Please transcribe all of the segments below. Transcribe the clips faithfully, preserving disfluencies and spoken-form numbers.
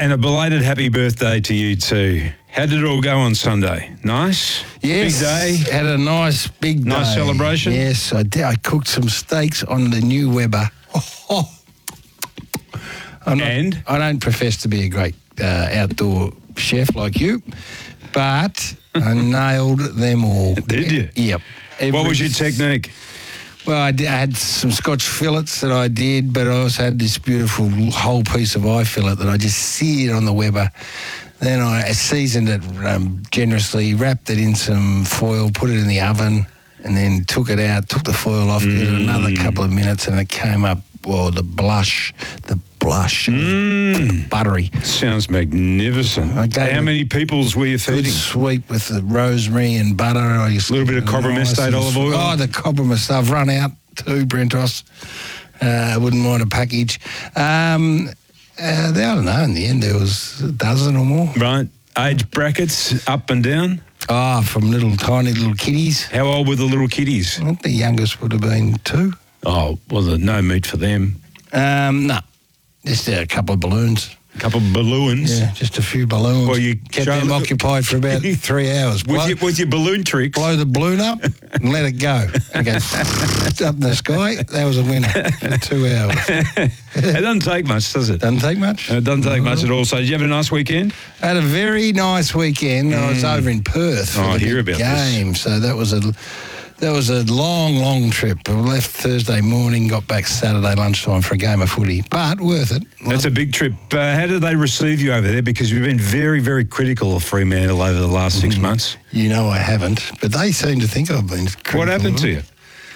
and a belated happy birthday to you too. How did it all go on Sunday? Nice? Yes. Big day? Had a nice big Nice day. celebration? Yes, I did. I cooked some steaks on the new Weber. Oh, I'm not, And? I don't profess to be a great uh, outdoor chef like you, but I nailed them all. Did you? Yep. Every, What was your technique? Well, I, did, I had some Scotch fillets that I did, but I also had this beautiful whole piece of eye fillet that I just seared on the Weber. Then I seasoned it um, generously, wrapped it in some foil, put it in the oven, and then took it out, took the foil off, mm. did another couple of minutes, and it came up, well, the blush, the blush, mm. buttery. Sounds magnificent. How many peoples were you feeding? Sweet with the rosemary and butter. A little bit of Cobra Mestate olive oil. Oh, the Cobra Mestate. I've run out too, Brentos. I uh, wouldn't mind a package. Um, uh, I don't know. In the end, there was a dozen or more. Right. Age brackets up and down? Oh, from little tiny little kiddies. How old were the little kiddies? I think the youngest would have been two. Oh, well, there's no meat for them. Um, no, just a couple of balloons. A couple of balloons? Yeah, just a few balloons. Well, you kept them the, occupied for about three hours. With, blow, your, with your balloon tricks? Blow the balloon up and let it go. And go up in the sky. That was a winner for two hours. It doesn't take much, does it? Doesn't take much. It doesn't take much at all. So did you have a nice weekend? I had a very nice weekend. Mm. I was over in Perth for oh, the I hear big about game. This. So that was a... That was a long, long trip. I left Thursday morning, got back Saturday lunchtime for a game of footy, but worth it. That's a big trip. Uh, how did they receive you over there? Because you've been very, very critical of Fremantle over the last six mm. months. You know I haven't, but they seem to think I've been critical. What happened to you?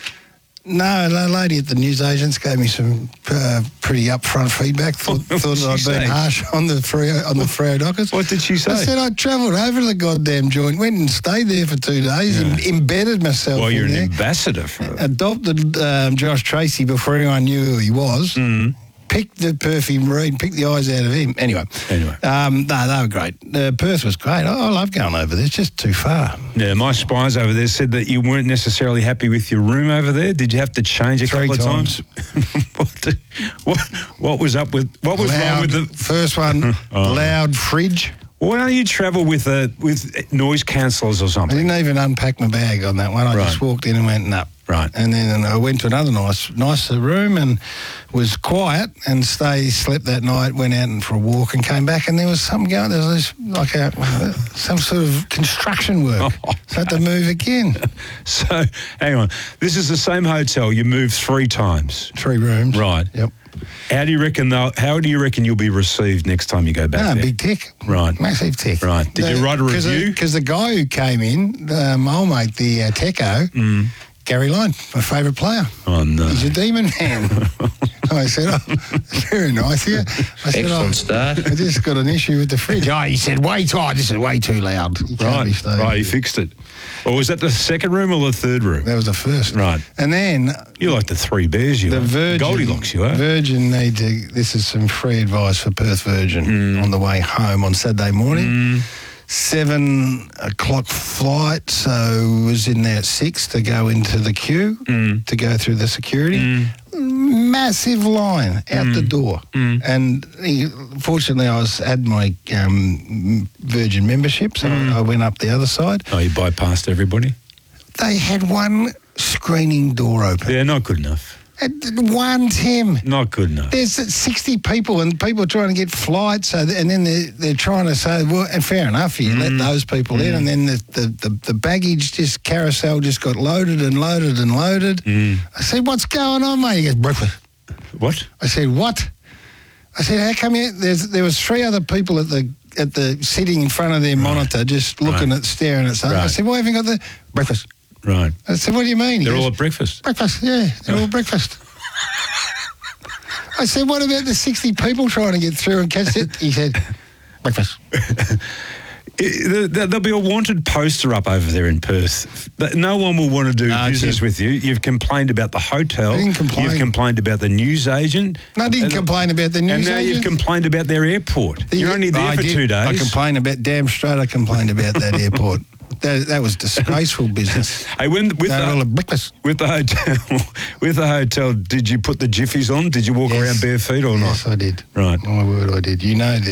No, a lady at the newsagents gave me some uh, pretty upfront feedback. Thought, thought I'd say? been harsh on the Freo, on the Freo Dockers. What did she say? I said I travelled over to the goddamn joint, went and stayed there for two days, yeah. em- embedded myself. Well, you're in an there, ambassador for it. Adopted um, Josh Tracy before anyone knew who he was. Mm. Picked the perfume read, picked the eyes out of him. Anyway, anyway, um, no, they were great. Uh, Perth was great. Oh, I love going over there. It's just too far. Yeah, my spies over there said that you weren't necessarily happy with your room over there. Did you have to change a Three couple times. of times? what, did, what what was up with what was loud, wrong with the first one? oh. Loud fridge. Why don't you travel with a with noise cancellers or something? I didn't even unpack my bag on that one. I right. just walked in and went, no. Right. And then I went to another nice, nicer room and was quiet and stay, slept that night, went out and for a walk and came back and there was something going, there was this, like a, some sort of construction work. Oh. So I had to move again. So, hang on. This is the same hotel. You moved three times. Three rooms. Right. Yep. How do you reckon they'll, how do you reckon you'll be received next time you go back no, there? Big tick. Right. Massive tick. Right. Did the, you write a review? Because the, the guy who came in, the mole mate, the uh, techo, mm. Gary Lyon, my favourite player. Oh, no. He's a demon man. I said, oh, very nice here. I said, Excellent oh, start. I just got an issue with the fridge. Oh, he said, wait, oh, this is way too loud. Right, right, he fixed it. Or was that the second room or the third room? That was the first. Right. And then... You're like the three bears, you the are. Virgin, Goldilocks, you are. Virgin need to... This is some free advice for Perth Virgin mm. on the way home on Saturday morning. Mm. Seven o'clock flight, so was in there at six to go into the queue, mm. to go through the security. Mm. Massive line out mm. the door. Mm. And he, fortunately, I was had my um, Virgin membership, so mm. I went up the other side. Oh, you bypassed everybody? They had one screening door open. Yeah, not good enough. At one, Tim. Not good enough. There's sixty people and people are trying to get flights, so and then they're, they're trying to say, well, and fair enough, you mm. let those people mm. in, and then the, the, the, the baggage just carousel just got loaded and loaded and loaded. Mm. I said, what's going on, mate? He goes, breakfast. What? I said, what? I said, how come you, there's, there was three other people at the at the sitting in front of their right. monitor just looking right. at, staring at something. Right. I said, why haven't you got the breakfast? Right. I said, what do you mean? He They're goes, all at breakfast? Breakfast, yeah. They're all breakfast. I said, what about the sixty people trying to get through and catch it? He said, breakfast. There'll be a wanted poster up over there in Perth. No one will want to do no, business with you. You've complained about the hotel. I didn't complain. You've complained about the newsagent. No, I didn't and, complain about the newsagent. And now you've complained about their airport. The, You're only there I for did. two days. I complained about, damn straight I complained about that airport. That, that was disgraceful business. Hey, when with the, breakfast. with the hotel, with the hotel, did you put the jiffies on? Did you walk yes. around bare feet or not? Yes, I did. Right. My word, I did. You know that